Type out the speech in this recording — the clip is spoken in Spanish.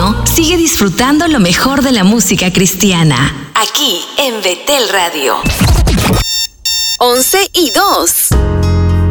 año, sigue disfrutando lo mejor de la música cristiana. Aquí en Betel Radio. 11:02.